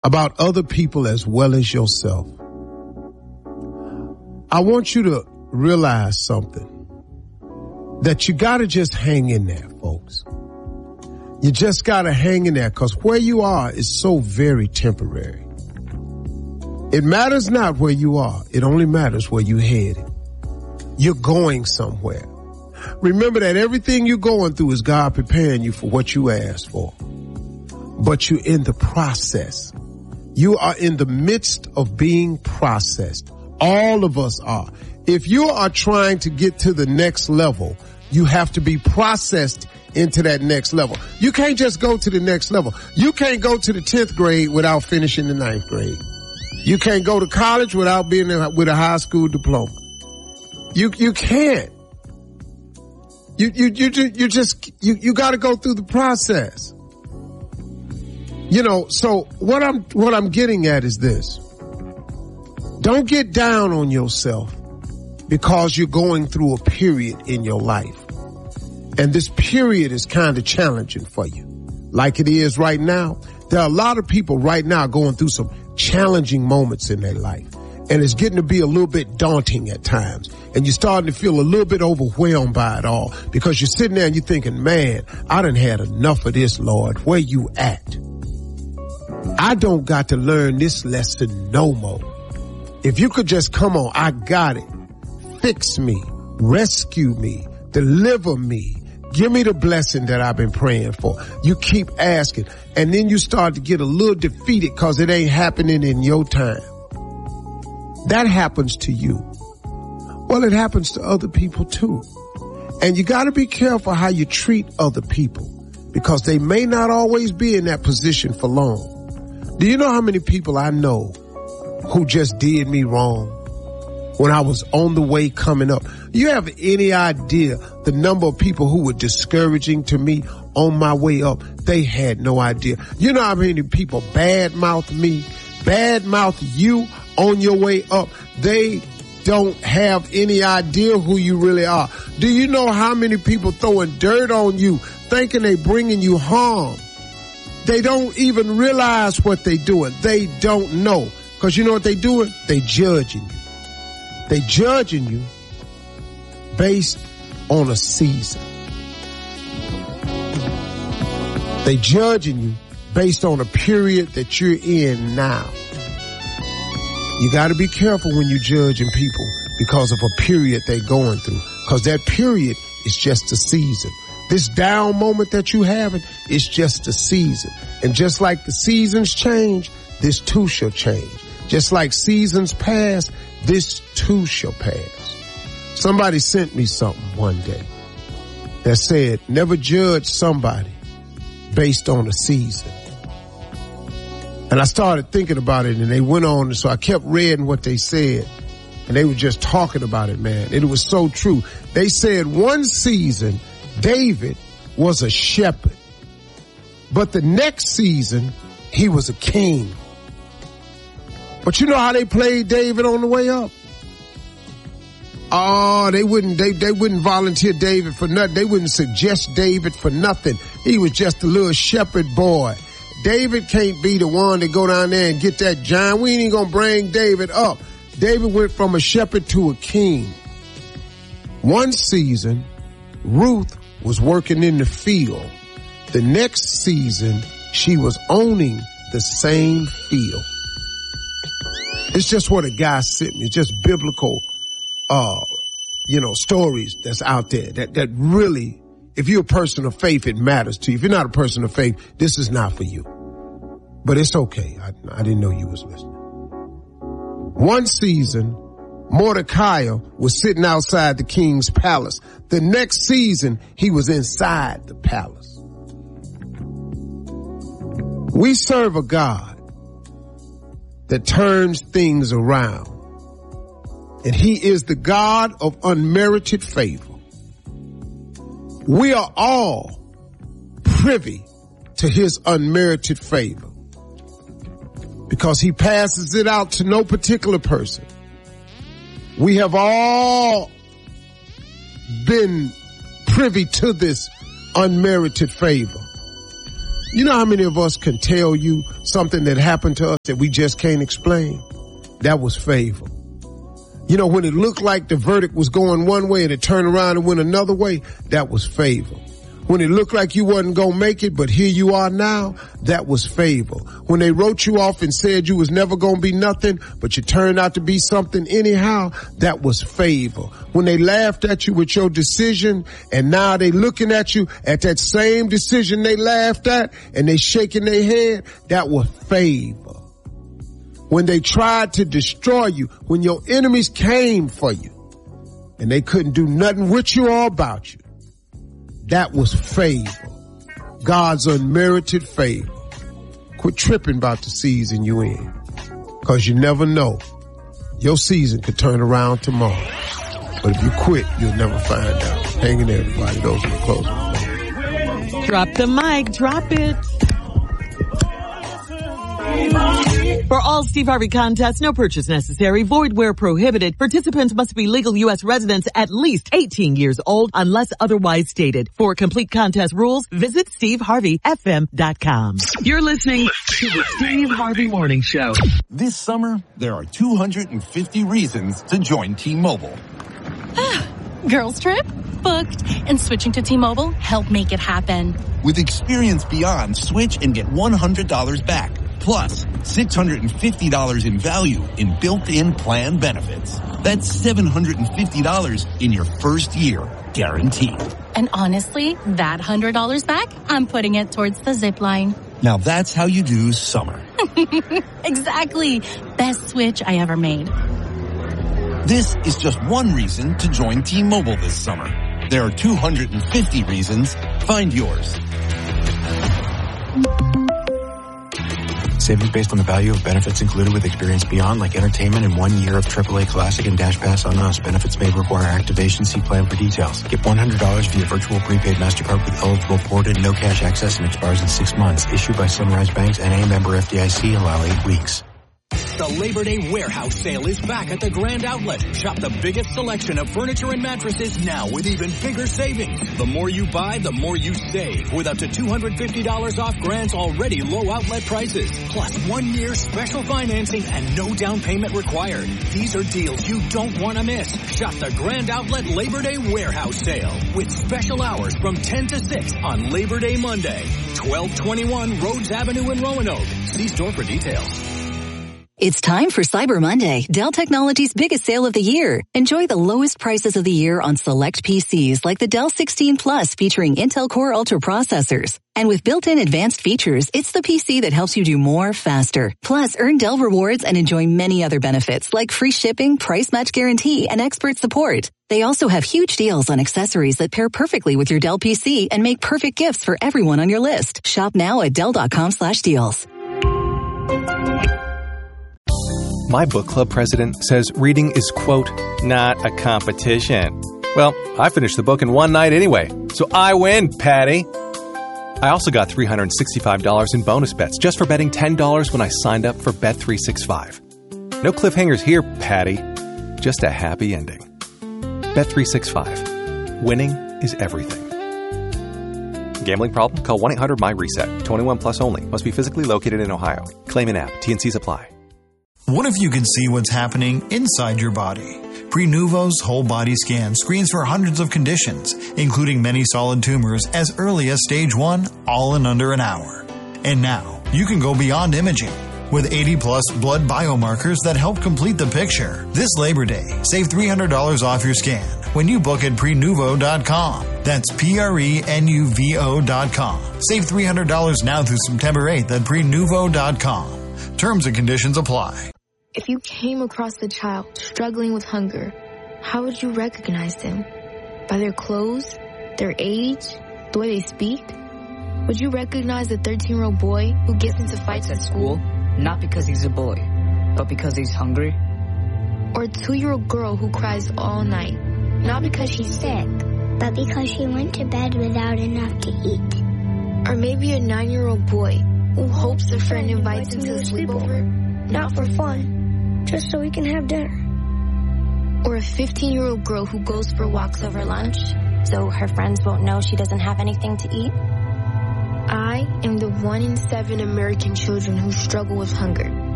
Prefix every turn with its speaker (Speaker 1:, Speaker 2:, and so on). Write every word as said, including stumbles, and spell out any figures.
Speaker 1: about other people as well as yourself. I want you to realize something, that you got to just hang in there, folks. You just got to hang in there, because where you are is so very temporary. It matters not where you are. It only matters where you're headed. You're going somewhere. Remember that everything you're going through is God preparing you for what you asked for. But you're in the process. You are in the midst of being processed. All of us are. If you are trying to get to the next level, you have to be processed into that next level. You can't just go to the next level. You can't go to the tenth grade without finishing the ninth grade. You can't go to college without being with a high school diploma. You, you can't. You, you, you, you just, you, you gotta go through the process. You know, so what I'm, what I'm getting at is this. Don't get down on yourself because you're going through a period in your life. And this period is kind of challenging for you. Like it is right now. There are a lot of people right now going through some challenging moments in their life. And it's getting to be a little bit daunting at times. And you're starting to feel a little bit overwhelmed by it all, because you're sitting there and you're thinking, man, I done had enough of this, Lord. Where you at? I don't got to learn this lesson no more. If you could just come on, I got it. Fix me, rescue me, deliver me. Give me the blessing that I've been praying for. You keep asking, and then you start to get a little defeated because it ain't happening in your time. That happens to you. Well, it happens to other people too. And you got to be careful how you treat other people, because they may not always be in that position for long. Do you know how many people I know who just did me wrong when I was on the way coming up? You have any idea the number of people who were discouraging to me on my way up? They had no idea. You know how many people badmouth me, badmouth you on your way up? They don't have any idea who you really are. Do you know how many people throwing dirt on you, thinking they bringing you harm? They don't even realize what they doing. They don't know. Because you know what they doing? They judging you. They judging you based on a season. They judging you based on a period that you're in now. You got to be careful when you're judging people because of a period they're going through, because that period is just a season. This down moment that you having is just a season. And just like the seasons change, this too shall change. Just like seasons pass, this too shall pass. Somebody sent me something one day that said, never judge somebody based on a season. And I started thinking about it, and they went on, so I kept reading what they said, and they were just talking about it, man. And it was so true. They said one season, David was a shepherd, but the next season, he was a king. But you know how they played David on the way up? Oh, they wouldn't, they, they wouldn't volunteer David for nothing. They wouldn't suggest David for nothing. He was just a little shepherd boy. David can't be the one to go down there and get that giant. We ain't gonna bring David up. David went from a shepherd to a king. One season, Ruth was working in the field. The next season, she was owning the same field. It's just what a guy sent me. It's just biblical, uh, you know, stories that's out there that, that really, if you're a person of faith, it matters to you. If you're not a person of faith, this is not for you. But it's okay. I, I didn't know you was listening. One season, Mordecai was sitting outside the king's palace. The next season, he was inside the palace. We serve a God that turns things around. And he is the God of unmerited favor. We are all privy to his unmerited favor, because he passes it out to no particular person. We have all been privy to this unmerited favor. You know how many of us can tell you something that happened to us that we just can't explain? That was favor. You know, when it looked like the verdict was going one way and it turned around and went another way, that was favor. When it looked like you wasn't going to make it, but here you are now, that was favor. When they wrote you off and said you was never going to be nothing, but you turned out to be something anyhow, that was favor. When they laughed at you with your decision and now they looking at you at that same decision they laughed at and they shaking their head, that was favor. When they tried to destroy you, when your enemies came for you and they couldn't do nothing with you or about you, that was favor. God's unmerited favor. Quit tripping about the season you in, because you never know. Your season could turn around tomorrow. But if you quit, you'll never find out. Hang in there, everybody. Those are the closing.
Speaker 2: Drop the mic. Drop it. For all Steve Harvey contests, no purchase necessary, void where prohibited. Participants must be legal U S residents at least eighteen years old unless otherwise stated. For complete contest rules, visit steve harvey f m dot com. You're listening to the Steve Harvey Morning Show.
Speaker 3: This summer, there are two hundred fifty reasons to join T-Mobile.
Speaker 4: Girls trip? Booked. And switching to T-Mobile helped make it happen.
Speaker 3: With Experience Beyond, switch and get one hundred dollars back. Plus, six hundred fifty dollars in value in built-in plan benefits. That's seven hundred fifty dollars in your first year, guaranteed.
Speaker 4: And honestly, that one hundred dollars back, I'm putting it towards the zip line.
Speaker 3: Now that's how you do summer.
Speaker 4: Exactly. Best switch I ever made.
Speaker 3: This is just one reason to join T-Mobile this summer. There are two hundred fifty reasons. Find yours.
Speaker 5: Savings based on the value of benefits included with Experience Beyond, like entertainment and one year of triple A Classic and Dash Pass on us. Benefits may require activation. See plan for details. Get one hundred dollars via virtual prepaid MasterCard with eligible port and no cash access and expires in six months. Issued by Sunrise Banks and a member F D I C. Allow eight weeks.
Speaker 6: The Labor Day warehouse sale is back at the Grand Outlet. Shop the biggest selection of furniture and mattresses now with even bigger savings. The more you buy, the more you save, with up to two hundred fifty dollars off Grand's already low outlet prices. Plus one year special financing and no down payment required. These are deals you don't want to miss. Shop the Grand Outlet Labor Day warehouse sale with special hours from ten to six on Labor Day Monday. twelve twenty-one Rhodes Avenue in Roanoke. See store for details.
Speaker 7: It's time for Cyber Monday, Dell Technologies' biggest sale of the year. Enjoy the lowest prices of the year on select P Cs like the Dell sixteen Plus featuring Intel Core Ultra processors. And with built-in advanced features, it's the P C that helps you do more faster. Plus, earn Dell rewards and enjoy many other benefits like free shipping, price match guarantee, and expert support. They also have huge deals on accessories that pair perfectly with your Dell P C and make perfect gifts for everyone on your list. Shop now at Dell.com slash deals.
Speaker 8: My book club president says reading is, quote, not a competition. Well, I finished the book in one night anyway, so I win, Patty. I also got three hundred sixty-five dollars in bonus bets just for betting ten dollars when I signed up for Bet three sixty-five. No cliffhangers here, Patty. Just a happy ending. Bet three sixty-five. Winning is everything. Gambling problem? Call one eight hundred my reset. twenty-one plus only. Must be physically located in Ohio. Claim an app. T N Cs apply.
Speaker 9: What if you could see what's happening inside your body? Prenuvo's whole body scan screens for hundreds of conditions, including many solid tumors as early as stage one, all in under an hour. And now, you can go beyond imaging with eighty plus blood biomarkers that help complete the picture. This Labor Day, save three hundred dollars off your scan when you book at prenuvo dot com. That's P R E N U V O dot com. Save three hundred dollars now through September eighth at prenuvo dot com. Terms and conditions apply.
Speaker 10: If you came across a child struggling with hunger, how would you recognize them? By their clothes, their age, the way they speak? Would you recognize the thirteen-year-old boy who gets into fights at school?
Speaker 11: Not because he's a boy, but because he's hungry?
Speaker 10: Or a two-year-old girl who cries all night, not because she's sick,
Speaker 12: but because she went to bed without enough to eat?
Speaker 10: Or maybe a nine-year-old boy who hopes a friend invites him to a sleepover,
Speaker 12: not for fun, just so we can have dinner.
Speaker 10: Or a fifteen-year-old girl who goes for walks over lunch,
Speaker 13: so her friends won't know she doesn't have anything to eat.
Speaker 10: I I am the one in seven American children who struggle with hunger.